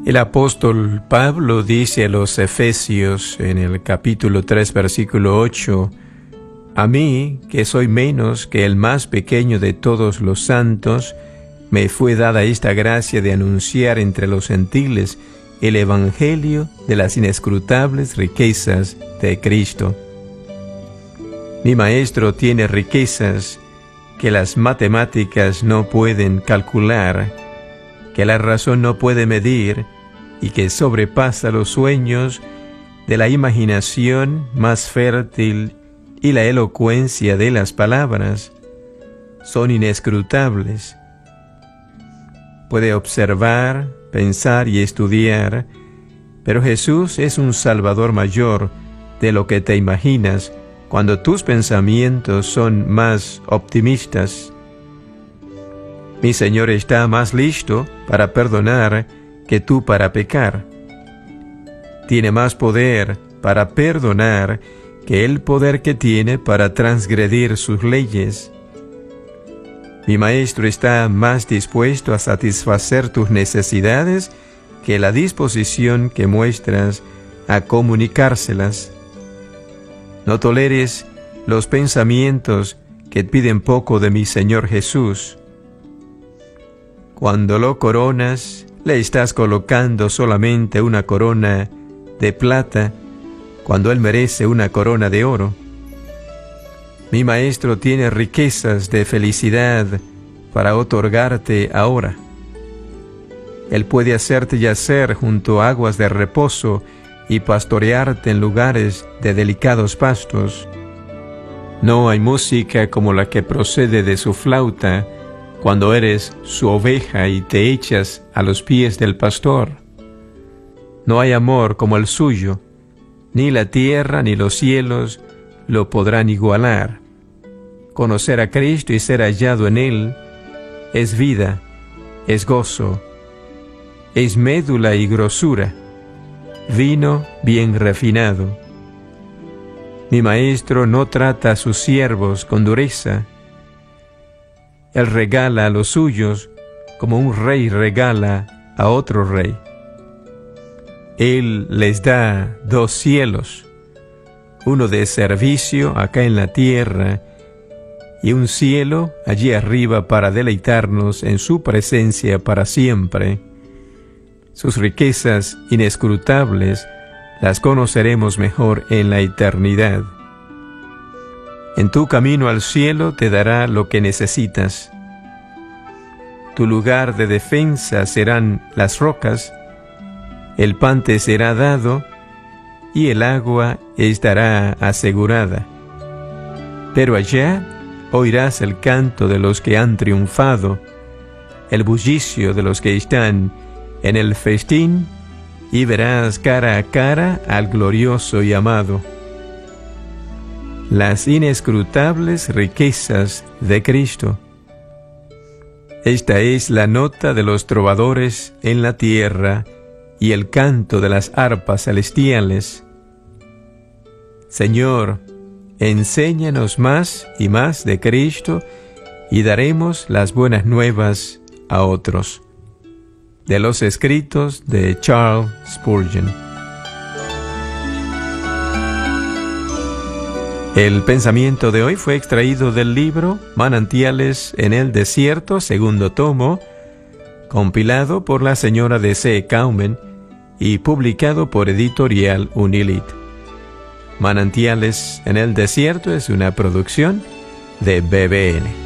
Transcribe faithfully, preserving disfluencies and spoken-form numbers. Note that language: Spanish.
El apóstol Pablo dice a los Efesios en el capítulo tres, versículo ocho, «A mí, que soy menos que el más pequeño de todos los santos, me fue dada esta gracia de anunciar entre los gentiles el evangelio de las inescrutables riquezas de Cristo». Mi maestro tiene riquezas que las matemáticas no pueden calcular, que la razón no puede medir, y que sobrepasa los sueños de la imaginación más fértil y la elocuencia de las palabras. Son inescrutables. Puede observar, pensar y estudiar, pero Jesús es un Salvador mayor de lo que te imaginas cuando tus pensamientos son más optimistas. Mi Señor está más listo para perdonar que tú para pecar. Tiene más poder para perdonar que el poder que tiene para transgredir sus leyes. Mi Maestro está más dispuesto a satisfacer tus necesidades que la disposición que muestras a comunicárselas. No toleres los pensamientos que piden poco de mi Señor Jesús. Cuando lo coronas, le estás colocando solamente una corona de plata, cuando él merece una corona de oro. Mi Maestro tiene riquezas de felicidad para otorgarte ahora. Él puede hacerte yacer junto a aguas de reposo y pastorearte en lugares de delicados pastos. No hay música como la que procede de su flauta, cuando eres su oveja y te echas a los pies del pastor. No hay amor como el suyo, ni la tierra ni los cielos lo podrán igualar. Conocer a Cristo y ser hallado en Él es vida, es gozo, es médula y grosura, vino bien refinado. Mi Maestro no trata a sus siervos con dureza. Él regala a los suyos como un rey regala a otro rey. Él les da dos cielos, uno de servicio acá en la tierra y un cielo allí arriba para deleitarnos en su presencia para siempre. Sus riquezas inescrutables las conoceremos mejor en la eternidad. En tu camino al cielo te dará lo que necesitas. Tu lugar de defensa serán las rocas, el pan te será dado y el agua estará asegurada. Pero allá oirás el canto de los que han triunfado, el bullicio de los que están en el festín, y verás cara a cara al glorioso y amado. Las inescrutables riquezas de Cristo. Esta es la nota de los trovadores en la tierra y el canto de las arpas celestiales. Señor, enséñanos más y más de Cristo y daremos las buenas nuevas a otros. De los escritos de Charles Spurgeon. El pensamiento de hoy fue extraído del libro Manantiales en el Desierto, segundo tomo, compilado por la señora D C Kaumen y publicado por Editorial Unilit. Manantiales en el Desierto es una producción de B B N.